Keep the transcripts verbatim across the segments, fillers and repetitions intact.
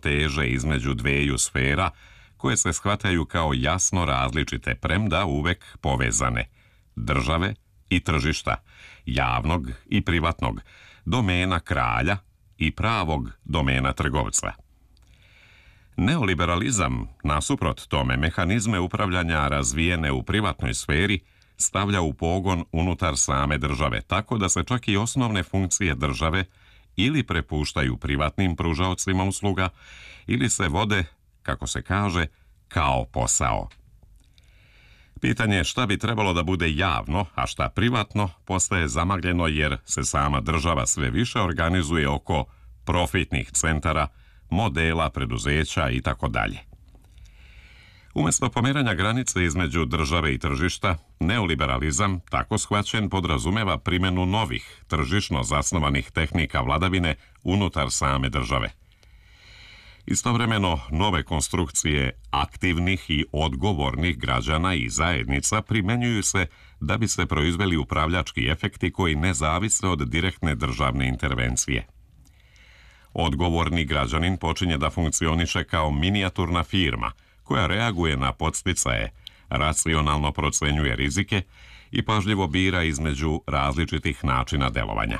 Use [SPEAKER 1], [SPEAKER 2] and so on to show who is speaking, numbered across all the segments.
[SPEAKER 1] ravnoteže između dveju sfera koje se shvataju kao jasno različite, premda uvek povezane, države i tržišta, javnog i privatnog, domena kralja i pravog domena trgovca. Neoliberalizam, nasuprot tome, mehanizme upravljanja razvijene u privatnoj sferi stavlja u pogon unutar same države, tako da se čak i osnovne funkcije države ili prepuštaju privatnim pružaocima usluga ili se vode, kako se kaže, kao posao. Pitanje je šta bi trebalo da bude javno, a šta privatno, postaje zamagljeno jer se sama država sve više organizuje oko profitnih centara, modela preduzeća i tako dalje. Umjesto pomeranja granice između države i tržišta, neoliberalizam, tako shvaćen, podrazumeva primjenu novih, tržišno zasnovanih tehnika vladavine unutar same države. Istovremeno, nove konstrukcije aktivnih i odgovornih građana i zajednica primjenjuju se da bi se proizveli upravljački efekti koji ne zavise od direktne državne intervencije. Odgovorni građanin počinje da funkcioniše kao minijaturna firma koja reaguje na podsticaje, racionalno procenjuje rizike i pažljivo bira između različitih načina delovanja.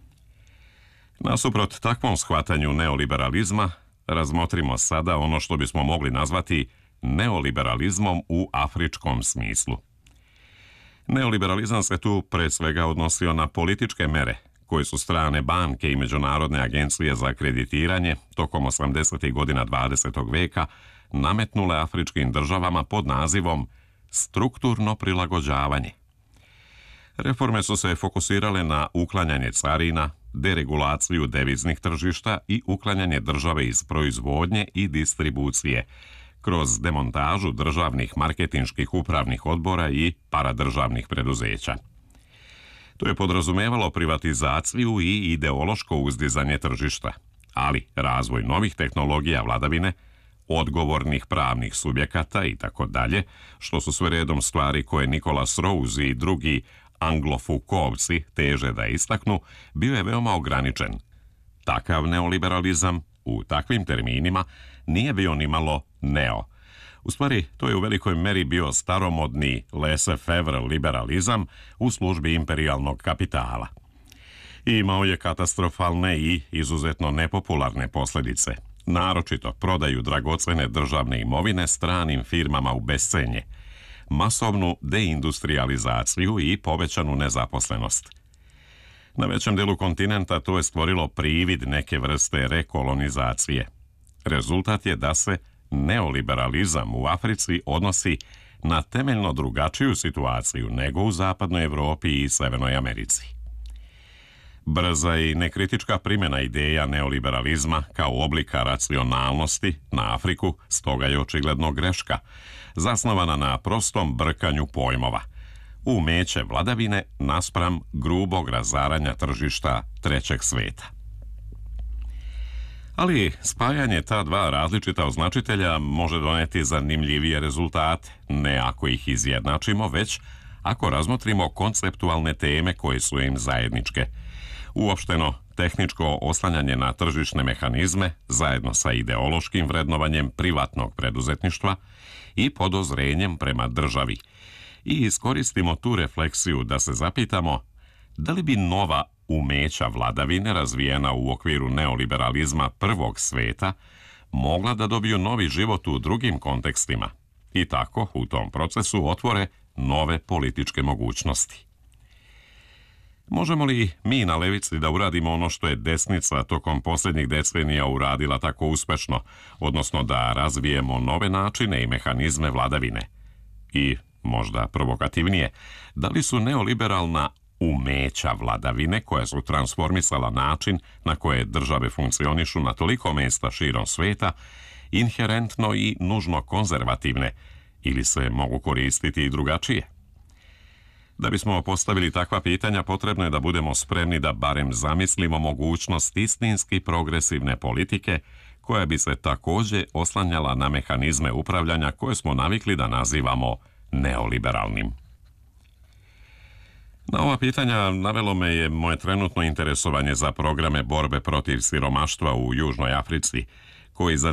[SPEAKER 1] Nasuprot takvom shvatanju neoliberalizma, razmotrimo sada ono što bismo mogli nazvati neoliberalizmom u afričkom smislu. Neoliberalizam se tu pred svega odnosio na političke mere, koje su strane banke i međunarodne agencije za kreditiranje tokom osamdesetih godina dvadesetog veka nametnule afričkim državama pod nazivom strukturno prilagođavanje. Reforme su se fokusirale na uklanjanje carina, deregulaciju deviznih tržišta i uklanjanje države iz proizvodnje i distribucije, kroz demontažu državnih marketinških upravnih odbora i paradržavnih preduzeća. To je podrazumevalo privatizaciju i ideološko uzdizanje tržišta, ali razvoj novih tehnologija vladavine, odgovornih pravnih subjekata i tako dalje, što su sve redom stvari koje Nicholas Rose i drugi anglofukovci teže da istaknu, bio je veoma ograničen. Takav neoliberalizam, u takvim terminima, nije bio nimalo neo. U stvari, to je u velikoj meri bio staromodni laissez-faire liberalizam u službi imperijalnog kapitala. I imao je katastrofalne i izuzetno nepopularne posljedice, naročito prodaju dragocene državne imovine stranim firmama u bescenje, masovnu deindustrializaciju i povećanu nezaposlenost. Na većem delu kontinenta to je stvorilo privid neke vrste rekolonizacije. Rezultat je da se neoliberalizam u Africi odnosi na temeljno drugačiju situaciju nego u zapadnoj Evropi i Severnoj Americi. Brza i nekritička primjena ideja neoliberalizma kao oblika racionalnosti na Afriku stoga je očigledno greška, zasnovana na prostom brkanju pojmova, umeće vladavine naspram grubog razaranja tržišta trećeg sveta. Ali spajanje ta dva različita označitelja može doneti zanimljivije rezultate, ne ako ih izjednačimo, već ako razmotrimo konceptualne teme koje su im zajedničke. Uopšteno, tehničko oslanjanje na tržišne mehanizme, zajedno sa ideološkim vrednovanjem privatnog preduzetništva i podozrenjem prema državi. I iskoristimo tu refleksiju da se zapitamo da li bi nova umeća vladavine razvijena u okviru neoliberalizma prvog sveta mogla da dobiju novi život u drugim kontekstima i tako u tom procesu otvore nove političke mogućnosti. Možemo li mi na levici da uradimo ono što je desnica tokom posljednjih decenija uradila tako uspešno, odnosno da razvijemo nove načine i mehanizme vladavine? I, možda provokativnije, da li su neoliberalna umeća vladavine koja su transformisala način na koje države funkcionišu na toliko mesta širom sveta, inherentno i nužno konzervativne, ili se mogu koristiti i drugačije? Da bismo postavili takva pitanja, potrebno je da budemo spremni da barem zamislimo mogućnost istinski progresivne politike koja bi se također oslanjala na mehanizme upravljanja koje smo navikli da nazivamo neoliberalnim. Na ova pitanja navelo me je moje trenutno interesovanje za programe borbe protiv siromaštva u Južnoj Africi, koji za